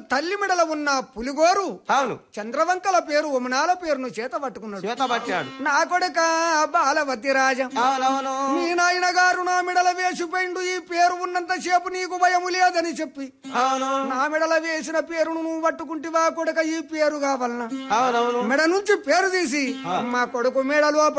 తల్లి మెడల ఉన్న పులిగోరు అవును చంద్రవంకల పేరు ఉమనాల పేరును చేత పట్టుకున్నాడు. చేత పట్టాడు. నా కొడుక బాలవతి రాజం, అవునవును మీ నాయన గారు నా మెడల వేసిపోయిండు, ఈ పేరు ఉన్నంత సేపు నీకు భయము లేదని చెప్పి అవును నా మెడల వేసిన పేరును నువ్వు పట్టుకుంటివా కొడుక, ఈ పేరు కావాలన్నా అవునవును మెడ నుంచి పేరు తీసి మా కొడుకు మెడలో